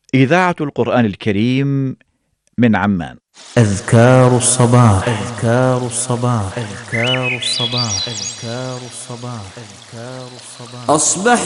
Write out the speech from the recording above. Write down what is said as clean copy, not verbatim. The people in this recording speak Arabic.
إذاعة القرآن الكريم من عمان. أذكار الصباح أذكار الصباح أذكار الصباح أذكار الصباح أذكار الصباح.